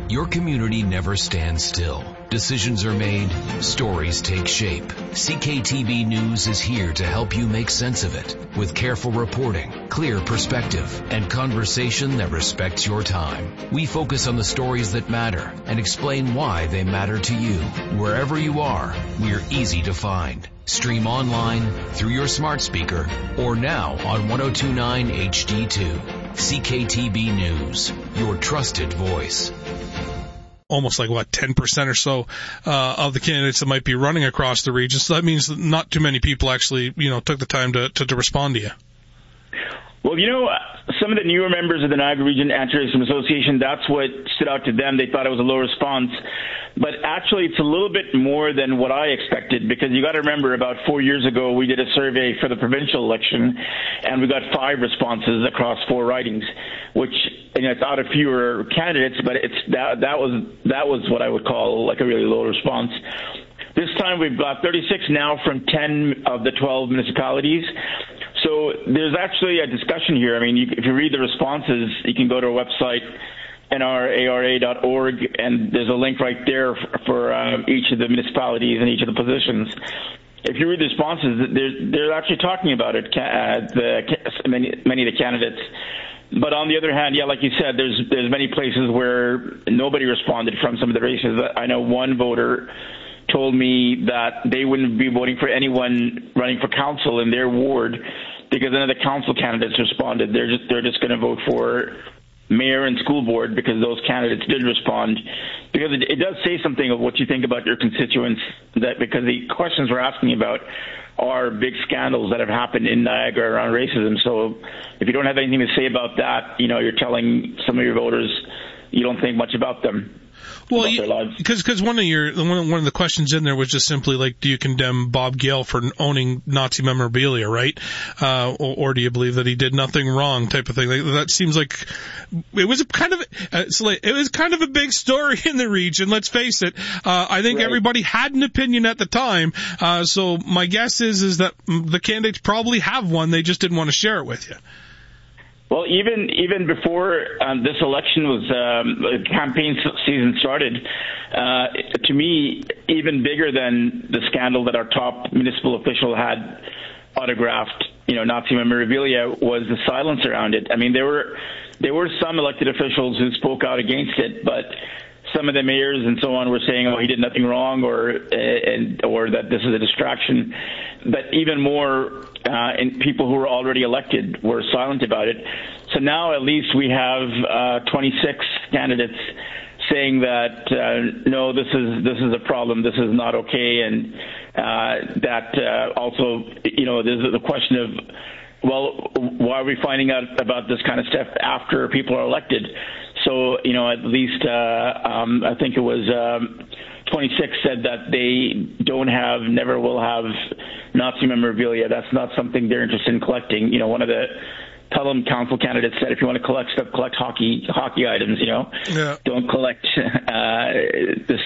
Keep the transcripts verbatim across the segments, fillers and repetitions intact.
Your community never stands still. Decisions are made, stories take shape. C K T B News is here to help you make sense of it with careful reporting, clear perspective, and conversation that respects your time. We focus on the stories that matter and explain why they matter to you. Wherever you are, we're easy to find. Stream online, through your smart speaker, or now on ten twenty-nine H D two. C K T B News, your trusted voice. Almost like, what, ten percent or so uh, of the candidates that might be running across the region. So that means that not too many people actually, you know, took the time to, to, to respond to you. Well, you know, some of the newer members of the Niagara Region Anti-Racism Association, that's what stood out to them. They thought it was a low response. But actually, it's a little bit more than what I expected, because you got to remember, about four years ago, we did a survey for the provincial election, and we got five responses across four ridings, which, you know, it's out of fewer candidates, but it's that that was that was what I would call like a really low response. This time we've got thirty-six now from ten of the twelve municipalities. So there's actually a discussion here. I mean, you, if you read the responses, you can go to our website, N R A R A dot org, and there's a link right there for, for um, each of the municipalities and each of the positions. If you read the responses, they're, they're actually talking about it, uh, the, many, many of the candidates. But on the other hand, yeah, like you said, there's there's many places where nobody responded from some of the races. I know one voter told me that they wouldn't be voting for anyone running for council in their ward because none of the council candidates responded. They're just they're just going to vote for mayor and school board because those candidates did respond. Because it, it does say something of what you think about your constituents, that because the questions we're asking about are big scandals that have happened in Niagara around racism. So if you don't have anything to say about that, you know, you're telling some of your voters you don't think much about them. Well, because because one of your one one of the questions in there was just simply like, do you condemn Bob Gale for owning Nazi memorabilia, right? Uh, or, or do you believe that he did nothing wrong, type of thing? Like, that seems like it was a kind of uh, it's like, it was kind of a big story in the region. Let's face it. Uh, I think right. Everybody had an opinion at the time. Uh, so my guess is is that the candidates probably have one. They just didn't want to share it with you. Well, even even before um, this election was um, campaign season started, uh, to me, even bigger than the scandal that our top municipal official had autographed, you know, Nazi memorabilia, was the silence around it. I mean, there were there were some elected officials who spoke out against it, but some of the mayors and so on were saying, "Oh, he did nothing wrong," or uh, and or that this is a distraction. But even more, uh, and people who were already elected were silent about it. So now at least we have uh, twenty-six candidates saying that uh, no, this is this is a problem, this is not okay, and uh, that uh, also, you know, there's the question of, well, why are we finding out about this kind of stuff after people are elected? So, you know, at least uh, um, I think it was um, twenty-six said that they don't have, never will have Nazi memorabilia. That's not something they're interested in collecting. You know, one of the Pelham council candidates said, if you want to collect stuff, collect hockey hockey items, you know. Yeah. Don't collect uh, this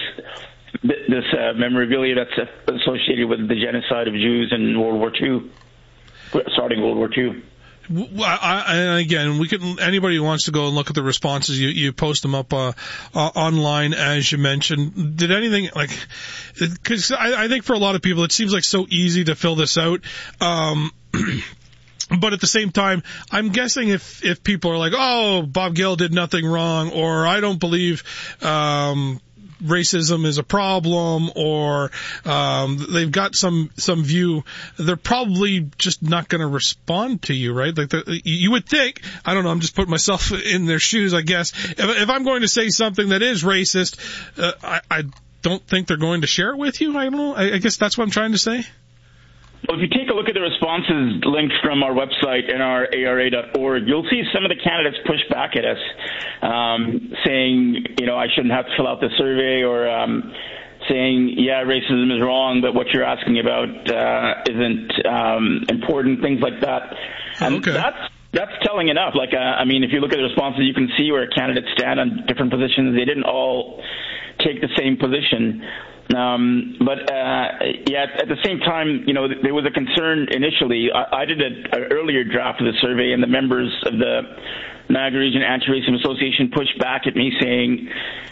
this uh, memorabilia that's associated with the genocide of Jews in World War Two, starting World War Two. Well, I, and again, we can. Anybody who wants to go and look at the responses, you, you post them up uh, uh, online, as you mentioned. Did anything like? Because I, I think for a lot of people, it seems like so easy to fill this out. Um, But at the same time, I'm guessing if, if people are like, oh, Bob Gale did nothing wrong, or I don't believe um, racism is a problem, or um, they've got some some view, they're probably just not going to respond to you, right? Like the, you would think, I don't know, I'm just putting myself in their shoes, I guess. If, if I'm going to say something that is racist, uh, I, I don't think they're going to share it with you. I don't know. I, I guess that's what I'm trying to say. Well, if you take a look at the responses linked from our website, N R A R A dot org, you'll see some of the candidates push back at us, um, saying, you know, I shouldn't have to fill out the survey, or um, saying, yeah, racism is wrong, but what you're asking about uh, isn't um, important, things like that. And okay. that's that's telling enough. Like, uh, I mean, if you look at the responses, you can see where candidates stand on different positions. They didn't all take the same position. Um, but, uh, yeah, at the same time, you know, there was a concern initially. I, I did an earlier draft of the survey, and the members of the Niagara Region Anti-Racism Association pushed back at me saying,